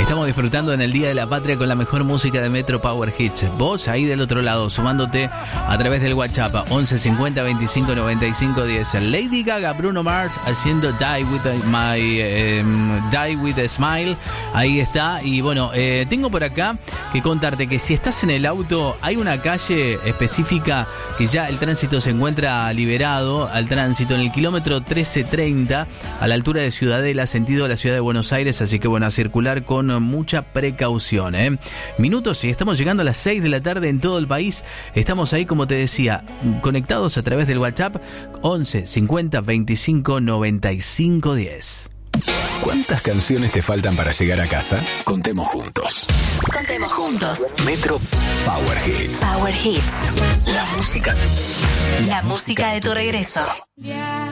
Estamos disfrutando en el Día de la Patria con la mejor música de Metro Power Hits. Vos ahí del otro lado, sumándote a través del WhatsApp 11 50 25 95 10. Lady Gaga, Bruno Mars haciendo Die with a Smile. Ahí está. Y bueno, tengo por acá que contarte que si estás en el auto, hay una calle específica que ya el tránsito se encuentra liberado al tránsito en el kilómetro 1330 a la altura de Ciudadela, sentido de la ciudad de Buenos Aires. Así que bueno, a circular con mucha precaución, Minutos y estamos llegando a las 6 de la tarde en todo el país. Estamos ahí, como te decía, conectados a través del WhatsApp 11 50 25 95 10. ¿Cuántas canciones te faltan para llegar a casa? Contemos juntos. Contemos juntos. Metro Power Hits. Power Hits. La música. La música de tu regreso.